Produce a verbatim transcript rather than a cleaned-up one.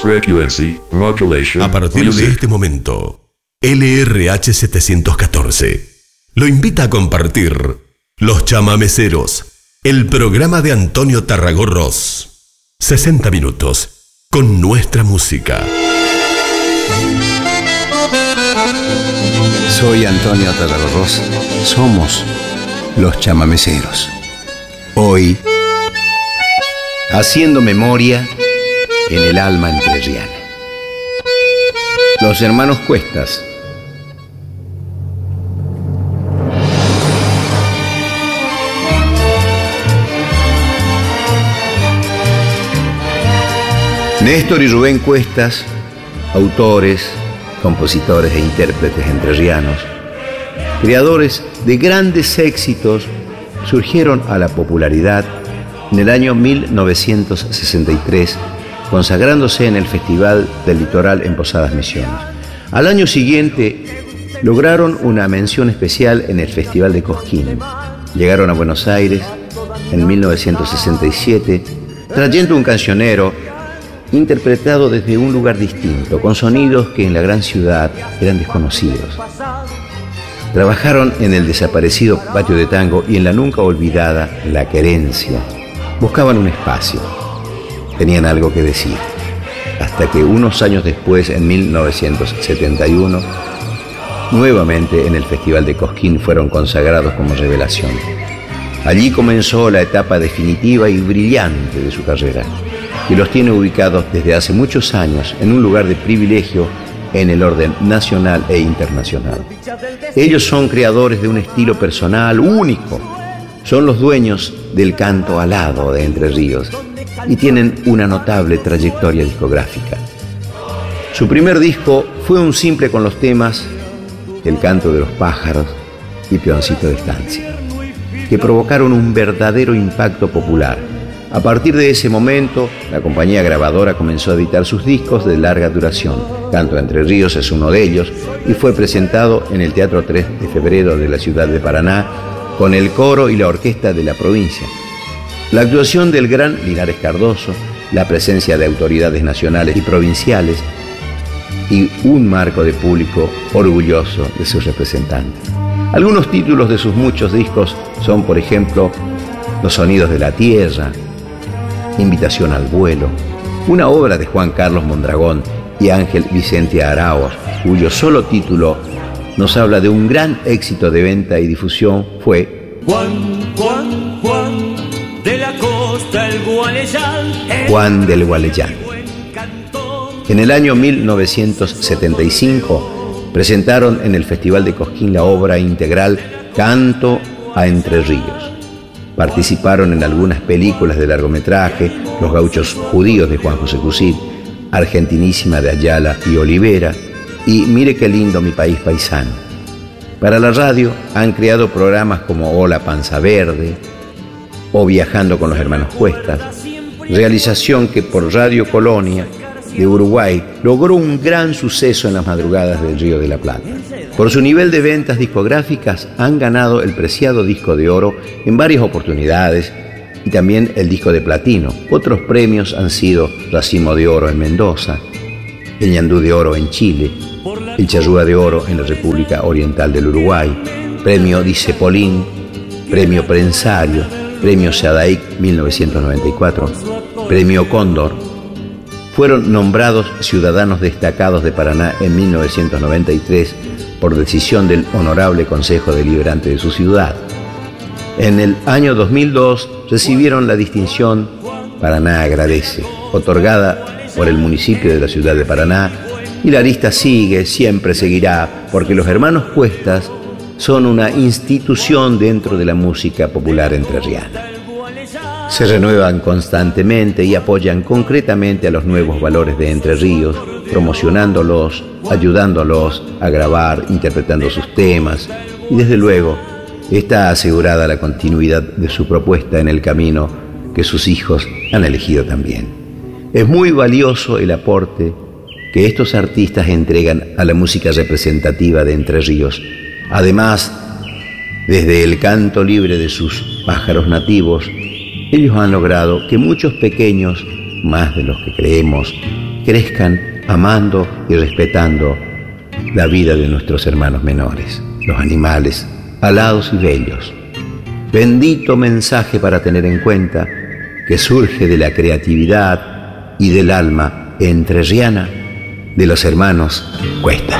Frequency Modulation. A partir Music. de este momento, L R H setecientos catorce lo invita a compartir Los Chamameceros, el programa de Antonio Tarragorros. sesenta minutos con nuestra música. Soy Antonio Tarragorros. Somos Los Chamameceros. Hoy, haciendo memoria en el alma entrerriana. Los hermanos Cuestas. Néstor y Rubén Cuestas, autores, compositores e intérpretes entrerrianos, creadores de grandes éxitos, surgieron a la popularidad en el año mil novecientos sesenta y tres, consagrándose en el Festival del Litoral en Posadas Misiones. Al año siguiente lograron una mención especial en el Festival de Cosquín. Llegaron a Buenos Aires en mil novecientos sesenta y siete, trayendo un cancionero interpretado desde un lugar distinto, con sonidos que en la gran ciudad eran desconocidos. Trabajaron en el desaparecido Patio de Tango y en la nunca olvidada La Querencia. Buscaban un espacio, tenían algo que decir, hasta que unos años después, en mil novecientos setenta y uno, nuevamente en el Festival de Cosquín fueron consagrados como revelación. Allí comenzó la etapa definitiva y brillante de su carrera, que los tiene ubicados desde hace muchos años en un lugar de privilegio en el orden nacional e internacional. Ellos son creadores de un estilo personal único, son los dueños del canto alado de Entre Ríos y tienen una notable trayectoria discográfica. Su primer disco fue un simple con los temas El canto de los pájaros y Peoncito de estancia, que provocaron un verdadero impacto popular. A partir de ese momento, la compañía grabadora comenzó a editar sus discos de larga duración. Canto Entre Ríos es uno de ellos y fue presentado en el Teatro tres de febrero de la ciudad de Paraná con el coro y la orquesta de la provincia. La actuación del gran Linares Cardoso, la presencia de autoridades nacionales y provinciales y un marco de público orgulloso de sus representantes. Algunos títulos de sus muchos discos son, por ejemplo, Los Sonidos de la Tierra, Invitación al Vuelo, una obra de Juan Carlos Mondragón y Ángel Vicente Araos, cuyo solo título nos habla de un gran éxito de venta y difusión, fue Juan, Juan, Juan de la costa el Gualeyán, Juan del Gualeyán. En el año mil novecientos setenta y cinco presentaron en el Festival de Cosquín la obra integral Canto a Entre Ríos. Participaron en algunas películas de largometraje, Los Gauchos Judíos de Juan José Cusit, Argentinísima de Ayala y Olivera y Mire qué lindo mi país paisano. Para la radio han creado programas como Hola Panza Verde o Viajando con los Hermanos Cuestas, realización que por Radio Colonia de Uruguay logró un gran suceso en las madrugadas del Río de la Plata. Por su nivel de ventas discográficas han ganado el preciado disco de oro en varias oportunidades y también el disco de platino. Otros premios han sido Racimo de Oro en Mendoza, el Ñandú de Oro en Chile, el Charrúa de Oro en la República Oriental del Uruguay, Premio Dicepolín, Premio Prensario, Premio Sadaic mil novecientos noventa y cuatro, Premio Cóndor. Fueron nombrados ciudadanos destacados de Paraná en mil novecientos noventa y tres por decisión del Honorable Consejo Deliberante de su ciudad. En el año dos mil dos recibieron la distinción Paraná Agradece, otorgada por el municipio de la ciudad de Paraná, y la lista sigue, siempre seguirá, porque los hermanos Cuestas son una institución dentro de la música popular entrerriana. Se renuevan constantemente y apoyan concretamente a los nuevos valores de Entre Ríos, promocionándolos, ayudándolos a grabar, interpretando sus temas y desde luego está asegurada la continuidad de su propuesta en el camino que sus hijos han elegido también. Es muy valioso el aporte que estos artistas entregan a la música representativa de Entre Ríos. Además, desde el canto libre de sus pájaros nativos, ellos han logrado que muchos pequeños, más de los que creemos, crezcan amando y respetando la vida de nuestros hermanos menores, los animales, alados y bellos. Bendito mensaje para tener en cuenta que surge de la creatividad y del alma entrerriana de los hermanos Cuestas.